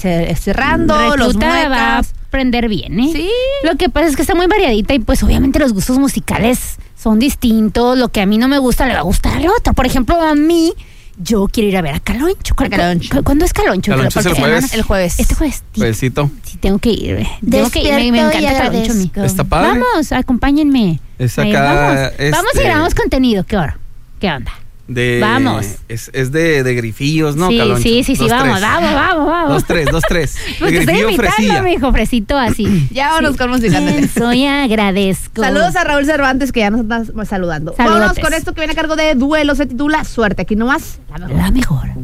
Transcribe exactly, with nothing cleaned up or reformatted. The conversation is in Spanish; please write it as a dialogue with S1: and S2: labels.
S1: cerrando, Recluta los muecas.
S2: Va a aprender bien, ¿eh?
S1: Sí.
S2: Lo que pasa es que está muy variadita y pues obviamente los gustos musicales son distintos. Lo que a mí no me gusta le va a gustar al otro. Por ejemplo, a mí, yo quiero ir a ver a Caloncho. ¿Cu-
S1: Caloncho.
S2: ¿Cuándo es Caloncho?
S3: Caloncho es el jueves.
S1: El jueves.
S2: Este jueves.
S3: Juevesito.
S2: Sí, tengo que ir. eh. Tengo que ir. Me, me
S1: Despierto y
S2: encanta Caloncho a mí.
S1: agradezco.
S3: Está padre.
S2: Vamos, acompáñenme.
S3: Es
S2: Ahí,
S3: acá,
S2: vamos.
S3: este-
S2: Vamos y grabamos contenido. ¿Qué hora? ¿Qué onda?
S3: De,
S2: Vamos.
S3: Es, es de, de grifillos, ¿no,
S2: sí,
S3: Caloncho?
S2: sí, sí, sí,
S3: Dos,
S2: vamos,
S3: tres.
S2: vamos, vamos, vamos.
S3: Dos, tres, dos, tres.
S2: Pues
S3: de
S2: te estoy
S3: grifillo
S2: invitando,
S3: fresilla.
S2: mijo, fresito así.
S1: Ya vámonos
S2: Sí.
S1: con música. ándale.
S2: Soy agradezco.
S1: Saludos a Raúl Cervantes, que ya nos está saludando.
S2: Saludotes.
S1: Vámonos con esto que viene a cargo de Duelo. Se titula Suerte. Aquí nomás. La mejor.
S2: La mejor.